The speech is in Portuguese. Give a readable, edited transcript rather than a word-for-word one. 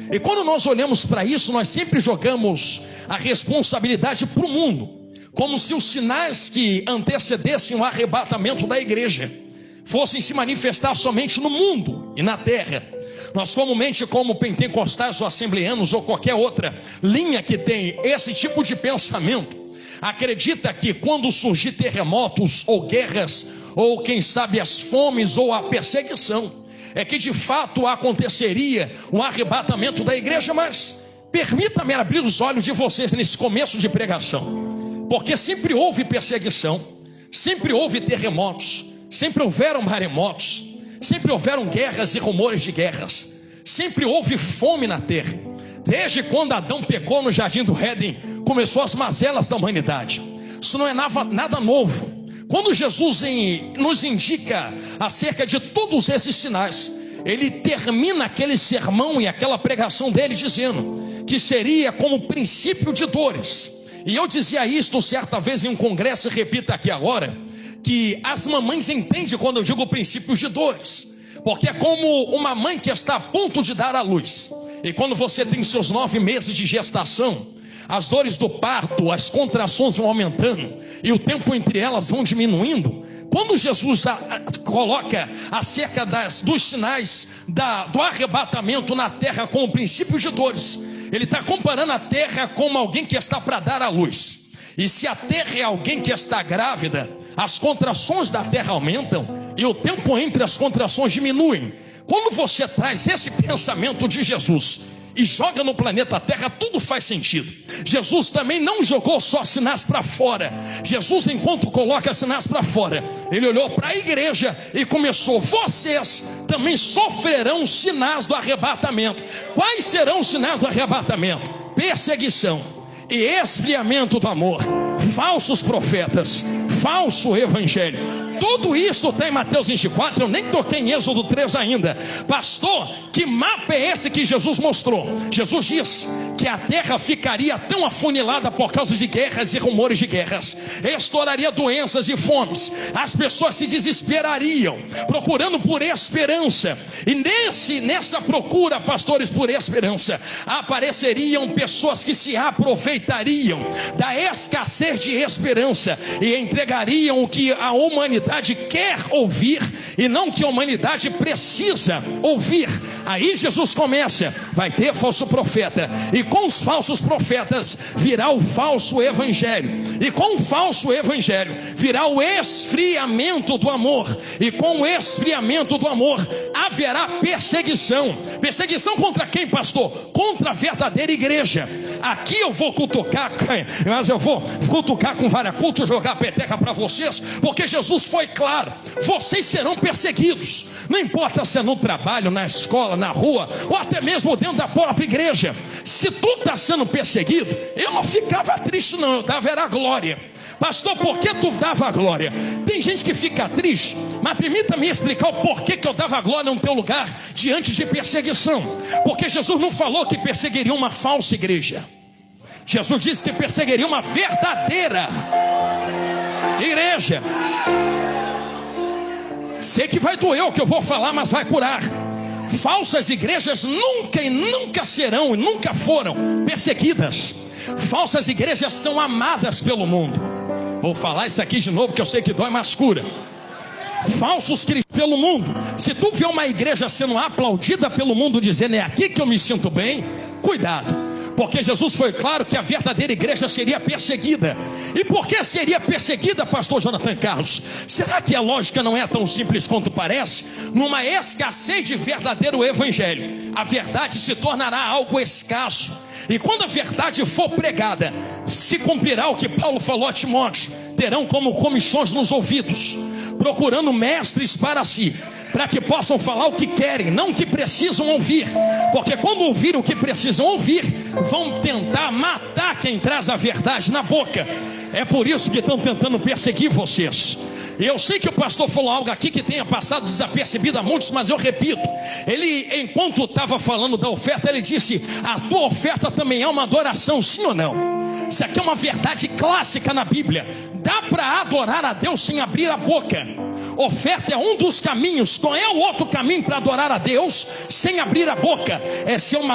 E quando nós olhamos para isso, nós sempre jogamos a responsabilidade para o mundo, como se os sinais que antecedessem o arrebatamento da igreja fossem se manifestar somente no mundo e na terra. Nós comumente, como pentecostais ou assembleanos ou qualquer outra linha que tem esse tipo de pensamento, acredita que quando surgir terremotos ou guerras, ou quem sabe as fomes ou a perseguição, é que de fato aconteceria o arrebatamento da igreja. Mas permita-me abrir os olhos de vocês nesse começo de pregação, porque sempre houve perseguição, sempre houve terremotos, sempre houveram maremotos, sempre houveram guerras e rumores de guerras, sempre houve fome na terra. Desde quando Adão pecou no jardim do Éden, começou as mazelas da humanidade. Isso não é nada novo. Quando Jesus nos indica acerca de todos esses sinais, ele termina aquele sermão e aquela pregação dele dizendo que seria como princípio de dores. E eu dizia isto certa vez em um congresso, e repito aqui agora, que as mamães entendem quando eu digo princípios de dores, porque é como uma mãe que está a ponto de dar à luz, e quando você tem seus 9 meses de gestação, as dores do parto, as contrações vão aumentando, e o tempo entre elas vão diminuindo. Quando Jesus coloca acerca dos sinais do arrebatamento na terra como princípio de dores, ele está comparando a terra como alguém que está para dar à luz. E se a terra é alguém que está grávida, as contrações da terra aumentam e o tempo entre as contrações diminuem. Quando você traz esse pensamento de Jesus e joga no planeta Terra, tudo faz sentido. Jesus também não jogou só sinais para fora. Jesus, enquanto coloca sinais para fora, ele olhou para a igreja e começou: vocês também sofrerão sinais do arrebatamento. Quais serão os sinais do arrebatamento? Perseguição e esfriamento do amor, falsos profetas, falso evangelho. Tudo isso tem em Mateus 24, eu nem toquei em Êxodo 3 ainda. Pastor, que mapa é esse que Jesus mostrou? Jesus diz que a terra ficaria tão afunilada por causa de guerras e rumores de guerras, estouraria doenças e fomes, as pessoas se desesperariam, procurando por esperança. E nessa procura, pastores, por esperança, apareceriam pessoas que se aproveitariam da escassez de esperança e entregariam o que a humanidade quer ouvir e não o que a humanidade precisa ouvir. Aí Jesus começa: vai ter falso profeta, e com os falsos profetas virá o falso evangelho, e com o falso evangelho virá o esfriamento do amor, e com o esfriamento do amor haverá perseguição. Perseguição contra quem, pastor? Contra a verdadeira igreja. Aqui eu vou cutucar, mas eu vou cutucar com vara-culto, jogar peteca para vocês, porque Jesus foi claro: vocês serão perseguidos, não importa se é no trabalho, na escola, na rua, ou até mesmo dentro da própria igreja. Se tu está sendo perseguido, eu não ficava triste não, eu dava era glória. Pastor, por que tu dava glória? Tem gente que fica triste, mas permita-me explicar o porquê que eu dava glória no teu lugar diante de perseguição. Porque Jesus não falou que perseguiria uma falsa igreja. Jesus disse que perseguiria uma verdadeira igreja. Sei que vai doer o que eu vou falar, mas vai curar. Falsas igrejas nunca e nunca serão e nunca foram perseguidas. Falsas igrejas são amadas pelo mundo. Vou falar isso aqui de novo, que eu sei que dói, mas cura. Falsos cristãos pelo mundo. Se tu vê uma igreja sendo aplaudida pelo mundo, dizendo: é aqui que eu me sinto bem, cuidado. Porque Jesus foi claro que a verdadeira igreja seria perseguida. E por que seria perseguida, pastor Jonathan Carlos? Será que a lógica não é tão simples quanto parece? Numa escassez de verdadeiro evangelho, a verdade se tornará algo escasso. E quando a verdade for pregada, se cumprirá o que Paulo falou a Timóteo: terão como comichões nos ouvidos, procurando mestres para si, para que possam falar o que querem, não o que precisam ouvir. Porque quando ouvirem o que precisam ouvir, vão tentar matar quem traz a verdade na boca. É por isso que estão tentando perseguir vocês. E eu sei que o pastor falou algo aqui que tenha passado desapercebido a muitos, mas eu repito. Ele, enquanto estava falando da oferta, ele disse: a tua oferta também é uma adoração, sim ou não? Isso aqui é uma verdade clássica na Bíblia. Dá para adorar a Deus sem abrir a boca. Oferta é um dos caminhos. Qual é o outro caminho para adorar a Deus sem abrir a boca? É ser uma